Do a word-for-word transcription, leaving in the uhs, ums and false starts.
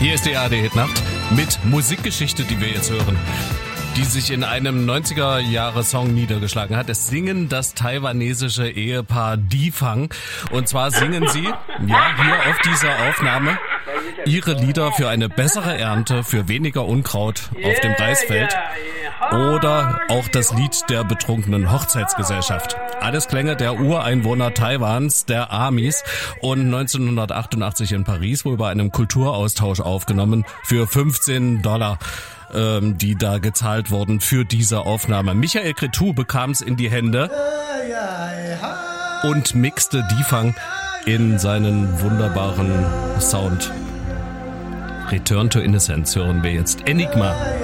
Hier ist die A R D-Hitnacht mit Musikgeschichte, die wir jetzt hören, die sich in einem neunziger-Jahre-Song niedergeschlagen hat. Es singen das taiwanesische Ehepaar Difang. Und zwar singen sie, ja, hier auf dieser Aufnahme, ihre Lieder für eine bessere Ernte, für weniger Unkraut auf dem Reisfeld oder auch das Lied der betrunkenen Hochzeitsgesellschaft. Alles Klänge der Ureinwohner Taiwans, der Amis, und neunzehnhundertachtundachtzig in Paris wohl bei einem Kulturaustausch aufgenommen für fünfzehn Dollar, ähm, die da gezahlt wurden für diese Aufnahme. Michael Cretu bekam es in die Hände und mixte Difang in seinen wunderbaren Sound. Return to Innocence hören wir jetzt. Enigma.